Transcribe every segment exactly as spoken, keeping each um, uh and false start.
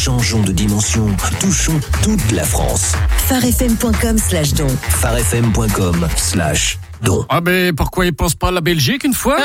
Changeons de dimension, touchons toute la France. farfm.com slash don. farfm.com slash don. Ah ben pourquoi ils pensent pas à la Belgique une fois?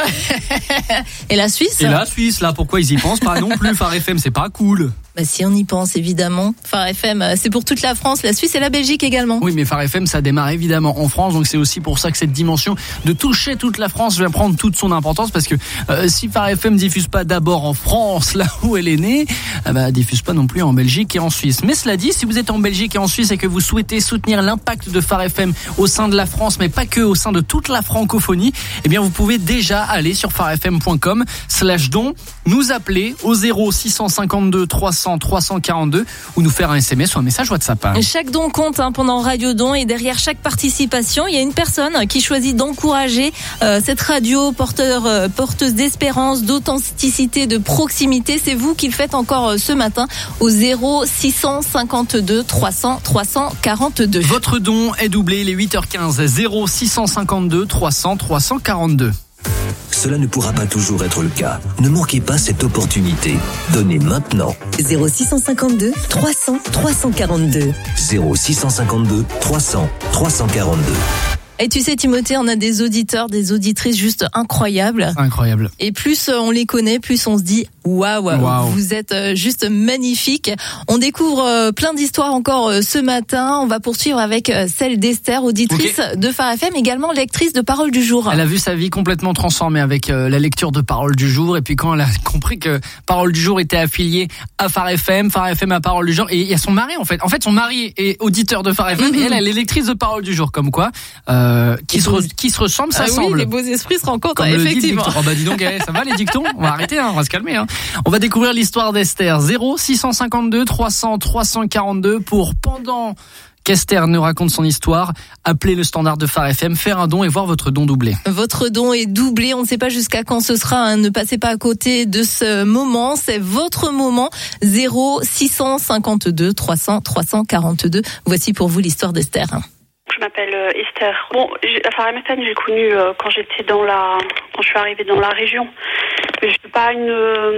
Et la Suisse? Et la Suisse, là, pourquoi ils y pensent pas non plus? Phare F M, c'est pas cool. Bah si on y pense, évidemment. Phare F M, c'est pour toute la France, la Suisse et la Belgique également. Oui, mais Phare F M, ça démarre évidemment en France, donc c'est aussi pour ça que cette dimension de toucher toute la France va prendre toute son importance, parce que euh, si Phare F M diffuse pas d'abord en France, là où elle est née, euh, bah, diffuse pas non plus en Belgique et en Suisse. Mais cela dit, si vous êtes en Belgique et en Suisse et que vous souhaitez soutenir l'impact de Phare F M au sein de la France, mais pas que, au sein de toute la francophonie, eh bien vous pouvez déjà aller sur farfm.com slash don, nous appeler au zéro six cent cinquante-deux trois cents trois cent quarante-deux ou nous faire un S M S ou un message WhatsApp. Chaque don compte hein, pendant Radio Don, et derrière chaque participation, il y a une personne qui choisit d'encourager euh, cette radio porteur, euh, porteuse d'espérance, d'authenticité, de proximité. C'est vous qui le faites encore euh, ce matin au zéro six cent cinquante-deux trois cents trois cent quarante-deux. Votre don est doublé, il est huit heures quinze, zéro six cent cinquante-deux trois cents trois cent quarante-deux. Cela ne pourra pas toujours être le cas. Ne manquez pas cette opportunité. Donnez maintenant. zéro six cent cinquante-deux trois cents trois cent quarante-deux. zéro six cent cinquante-deux trois cents trois cent quarante-deux. Et tu sais, Timothée, on a des auditeurs, des auditrices juste incroyables. Incroyable. Et plus on les connaît, plus on se dit waouh, wow, vous êtes juste magnifiques. On découvre plein d'histoires encore ce matin. On va poursuivre avec celle d'Esther, auditrice okay. de Phare F M, également lectrice de Parole du jour. Elle a vu sa vie complètement transformée avec la lecture de Parole du jour, et puis quand elle a compris que Parole du jour était affiliée à Phare F M, Phare F M à Parole du jour, et il y a son mari en fait. En fait, son mari est auditeur de Phare F M, mm-hmm. et elle, elle est lectrice de Parole du jour, comme quoi. Euh, Euh, qui, se re, qui se ressemblent, ça ah semble. Oui, les beaux esprits se rencontrent, comme effectivement. Le dit le oh bah dis donc, ça va les dictons? On va arrêter, hein, on va se calmer. Hein. On va découvrir l'histoire d'Esther. zéro six cent cinquante-deux trois cents trois cent quarante-deux pour pendant qu'Esther nous raconte son histoire, appelez le standard de Phare F M, faire un don et voir votre don doublé. Votre don est doublé, on ne sait pas jusqu'à quand ce sera, hein. Ne passez pas à côté de ce moment, c'est votre moment. Zéro six cent cinquante-deux trois cents trois cent quarante-deux. Voici pour vous l'histoire d'Esther. Je m'appelle Esther. Bon, la Phare F M, j'ai connu euh, quand j'étais dans la, quand je suis arrivée dans la région. Je suis pas une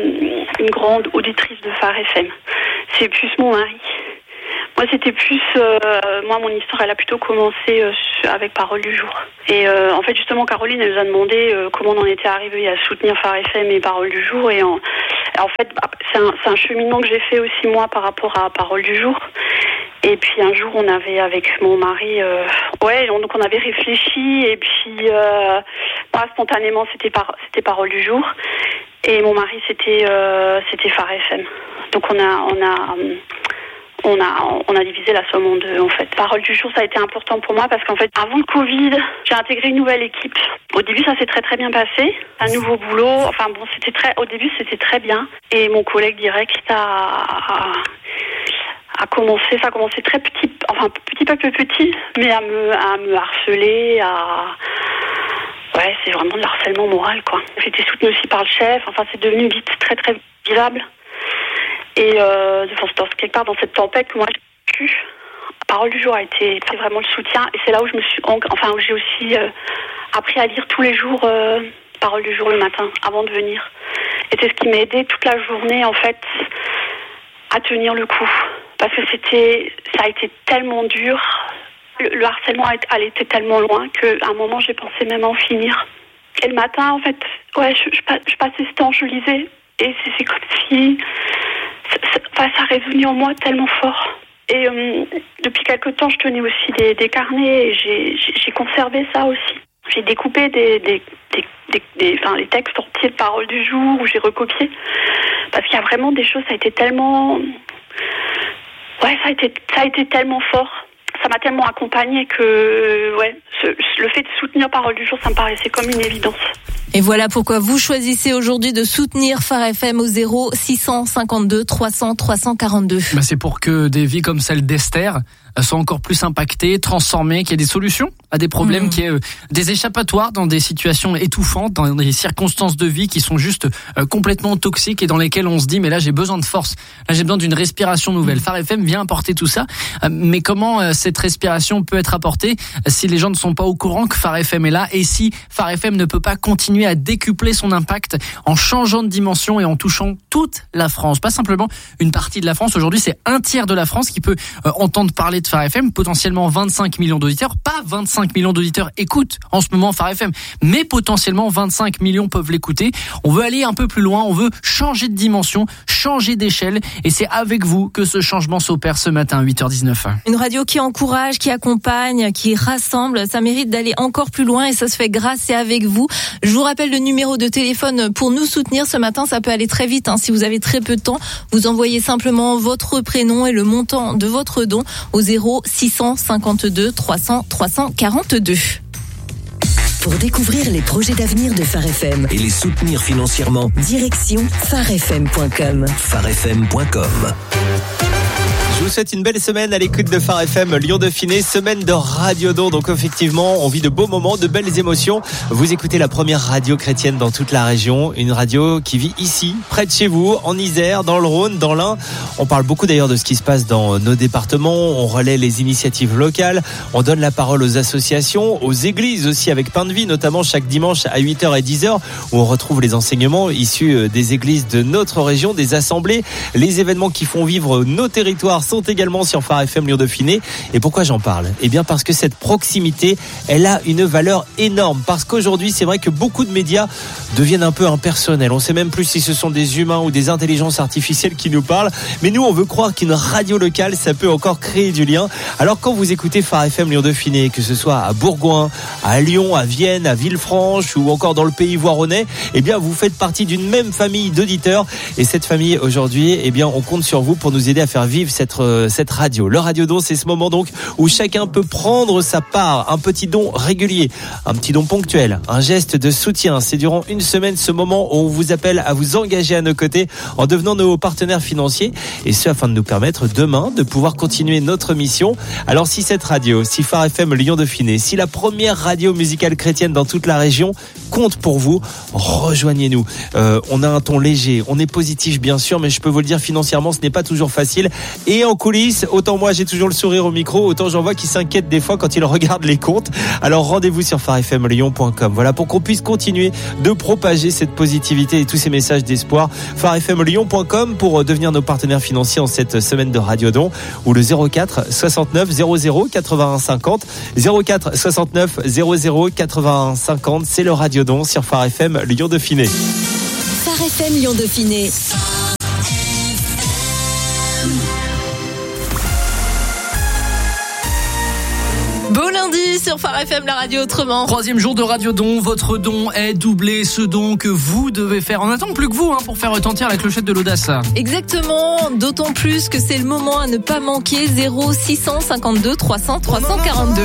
une grande auditrice de Phare F M. C'est plus mon mari. Moi, c'était plus, euh, moi, mon histoire, elle a plutôt commencé euh, avec Parole du jour. Et euh, en fait, justement, Caroline, elle nous a demandé euh, comment on en était arrivé à soutenir Phare F M et Parole du jour. Et en, en fait, c'est un, c'est un cheminement que j'ai fait aussi moi par rapport à Parole du jour. Et puis un jour, on avait avec mon mari, euh, ouais, donc on avait réfléchi et puis euh, moi spontanément c'était par, c'était Parole du jour et mon mari c'était euh, c'était Phare F M. Donc on a on a on a on a divisé la somme en deux en fait. Parole du jour, ça a été important pour moi parce qu'en fait avant le Covid, j'ai intégré une nouvelle équipe. Au début, ça s'est très très bien passé, un nouveau boulot. Enfin bon, c'était très au début c'était très bien et mon collègue direct a a commencé, ça a commencé très petit, enfin petit peu peu petit, mais à me, à me harceler, à, ouais, c'est vraiment de harcèlement moral, quoi. J'ai été soutenue aussi par le chef, enfin c'est devenu vite très très visible. Et euh, dans, quelque part dans cette tempête que moi j'ai vécue, Parole du jour a été vraiment le soutien, et c'est là où je me suis, enfin où j'ai aussi euh, appris à lire tous les jours euh, Parole du jour le matin, avant de venir. Et c'est ce qui m'a aidé toute la journée en fait à tenir le coup. Parce que c'était, ça a été tellement dur, le, le harcèlement allait était tellement loin qu'à un moment j'ai pensé même en finir. Et le matin, en fait, ouais, je, je, je passais ce temps, je lisais, et c'est, c'est comme si ça, ça, enfin, ça résonnait en moi tellement fort. Et euh, depuis quelque temps, je tenais aussi des, des carnets, et j'ai, j'ai, j'ai conservé ça aussi. J'ai découpé des, des, des, des, des, enfin, les textes entiers de Parole du jour, où j'ai recopié, parce qu'il y a vraiment des choses, ça a été tellement... Ouais, ça a été, ça a été tellement fort. Ça m'a tellement accompagnée que, ouais, ce, le fait de soutenir Parole du jour, ça me paraissait comme une évidence. Et voilà pourquoi vous choisissez aujourd'hui de soutenir Phare F M au zéro six cent cinquante-deux trois cents trois cent quarante-deux. Bah c'est pour que des vies comme celle d'Esther sont encore plus impactés, transformés, qu'il y a des solutions à des problèmes, mmh. qu'il y ait des échappatoires dans des situations étouffantes, dans des circonstances de vie qui sont juste complètement toxiques et dans lesquelles on se dit mais là j'ai besoin de force, là j'ai besoin d'une respiration nouvelle. Mmh. Phare F M vient apporter tout ça, mais comment cette respiration peut être apportée si les gens ne sont pas au courant que Phare F M est là et si Phare F M ne peut pas continuer à décupler son impact en changeant de dimension et en touchant toute la France, pas simplement une partie de la France. Aujourd'hui c'est un tiers de la France qui peut euh, entendre parler de Phare F M, potentiellement vingt-cinq millions d'auditeurs, pas vingt-cinq millions d'auditeurs écoutent en ce moment Phare F M, mais potentiellement vingt-cinq millions peuvent l'écouter. On veut aller un peu plus loin, on veut changer de dimension, changer d'échelle et c'est avec vous que ce changement s'opère ce matin à huit heures dix-neuf. Une radio qui encourage, qui accompagne, qui rassemble, ça mérite d'aller encore plus loin et ça se fait grâce et avec vous. Je vous rappelle le numéro de téléphone pour nous soutenir ce matin, ça peut aller très vite hein. Si vous avez très peu de temps, vous envoyez simplement votre prénom et le montant de votre don au zéro six cent cinquante-deux trois cents trois cent quarante-deux. Pour découvrir les projets d'avenir de Phare F M et les soutenir financièrement, direction phare f m point com. phare f m point com. Je vous souhaite une belle semaine à l'écoute de Phare F M Lyon Dauphiné, semaine de Radio Don. Donc effectivement, on vit de beaux moments, de belles émotions. Vous écoutez la première radio chrétienne dans toute la région, une radio qui vit ici, près de chez vous, en Isère, dans le Rhône, dans l'Ain. On parle beaucoup d'ailleurs de ce qui se passe dans nos départements, on relaie les initiatives locales, on donne la parole aux associations, aux églises aussi avec Pain de Vie, notamment chaque dimanche à huit heures et dix heures, où on retrouve les enseignements issus des églises de notre région, des assemblées, les événements qui font vivre nos territoires sont également sur Phare F M Lyon Dauphiné. Et pourquoi j'en parle ? Eh bien parce que cette proximité, elle a une valeur énorme. Parce qu'aujourd'hui, c'est vrai que beaucoup de médias deviennent un peu impersonnels. On ne sait même plus si ce sont des humains ou des intelligences artificielles qui nous parlent. Mais nous, on veut croire qu'une radio locale, ça peut encore créer du lien. Alors quand vous écoutez Phare F M Lyon Dauphiné, que ce soit à Bourgoin, à Lyon, à Vienne, à Villefranche ou encore dans le pays voironnais, eh bien vous faites partie d'une même famille d'auditeurs. Et cette famille aujourd'hui, eh bien on compte sur vous pour nous aider à faire vivre cette cette radio. Le Radio Don, c'est ce moment donc où chacun peut prendre sa part, un petit don régulier, un petit don ponctuel, un geste de soutien. C'est durant une semaine ce moment où on vous appelle à vous engager à nos côtés en devenant nos partenaires financiers et ce afin de nous permettre demain de pouvoir continuer notre mission. Alors si cette radio, si Phare F M Lyon Dauphiné, si la première radio musicale chrétienne dans toute la région compte pour vous, rejoignez-nous. Euh, on a un ton léger, on est positif bien sûr, mais je peux vous le dire financièrement, ce n'est pas toujours facile. Et en coulisses, autant moi j'ai toujours le sourire au micro, autant j'en vois qui s'inquiètent des fois quand ils regardent les comptes. Alors rendez-vous sur phare f m lyon point com. Voilà, pour qu'on puisse continuer de propager cette positivité et tous ces messages d'espoir. phare f m lyon point com pour devenir nos partenaires financiers en cette semaine de Radio Don, ou le zéro quatre soixante-neuf zéro zéro quatre-vingt-un cinquante. zéro quatre soixante-neuf zéro zéro quatre-vingt-un cinquante, c'est le Radio Don sur Phare F M Lyon Dauphiné. Phare F M Lyon Dauphiné. Beau lundi sur Phare F M, la radio autrement. Troisième jour de Radio Don, votre don est doublé, ce don que vous devez faire. On n'attend plus que vous hein, pour faire retentir la clochette de l'audace. Exactement, d'autant plus que c'est le moment à ne pas manquer. Zéro six cent cinquante-deux trois cents trois cent quarante-deux.